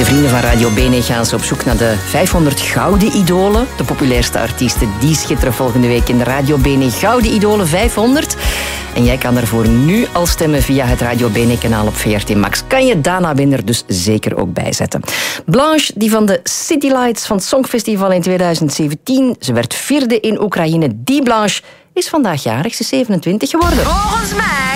vrienden van Radio Bene gaan ze op zoek naar de 500 gouden idolen. De populairste artiesten die schitteren volgende week in de Radio Bene Gouden Idolen 500. En jij kan daarvoor nu al stemmen via het Radio Bene-kanaal op VRT Max. Kan je Dana Binder dus zeker ook bijzetten. Blanche, die van de City Lights van het Songfestival in 2017. Ze werd 4e in Oekraïne. Die Blanche is vandaag jarig. Ze is 27 geworden. Volgens mij